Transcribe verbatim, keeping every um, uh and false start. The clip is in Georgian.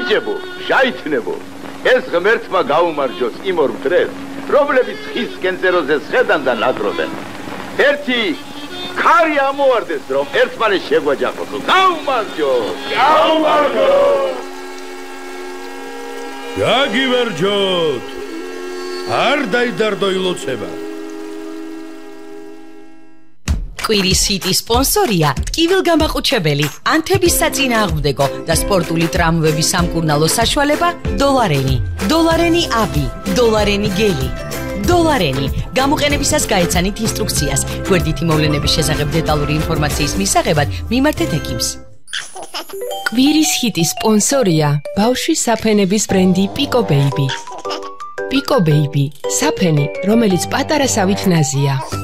ბიჭებო, ჟაითნებო, ეს ღმერთმა გაუმარჯოს იმ ორ მტრებს, რომლებიც ხის კენწეროზე სხედან და ნადრობენ. ერთი ქარი ამოვარდეს, რომ ერთმანეთს შეგვაჯახოს. გაუმარჯოს! გაუმარჯოს! გაგივარჯოთ! არ დაიდარდო ილოცება. კვირის ჰიტი სპონსორია ტკივილგამაყუჩებელი, ანთების საწინააღმდეგო და სპორტული ტრამვების სამკურნალო საშუალება დოლარენი. დოლარენი აბი, დოლარენი გელი. დოლარენი. გამოყენებისას გაეცანით ინსტრუქციას. გვერდითი მოვლენების შესახებ დეტალური ინფორმაციის მისაღებად მიმართეთ ექიმს. კვირის ჰიტი სპონსორია ბავშვის საფენების ბრენდი პიკო ბეიბი. პიკო ბეიბი, საფენი, რომელიც პატარა სავით ნაზია.